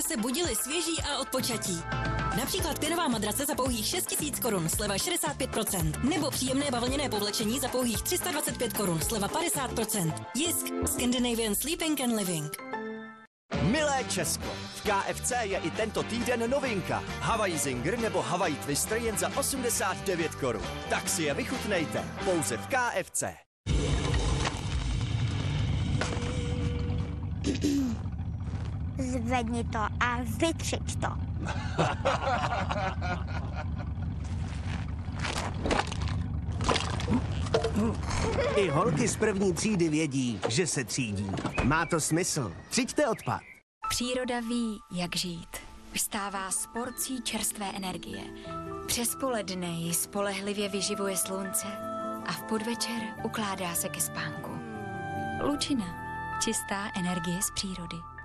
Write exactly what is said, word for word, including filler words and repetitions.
se budili svěží a odpočatí. Například pěnová madrace za pouhých šest tisíc korun, sleva šedesát pět procent. Nebo příjemné bavlněné povlečení za pouhých tři sta dvacet pět korun, sleva padesát procent. Jisk, Scandinavian Sleeping and Living. Milé Česko, v K F C je i tento týden novinka. Hawaii Zinger nebo Hawaii Twister jen za osmdesát devět korun. Tak si je vychutnejte, pouze v K F C. Zvedni to a vytřič to. I holky z první třídy vědí, že se třídí. Má to smysl. Třiďte odpad. Příroda ví, jak žít. Vstává s porcí čerstvé energie. Přes poledne ji spolehlivě vyživuje slunce a v podvečer ukládá se ke spánku. Lučina. Čistá energie z přírody.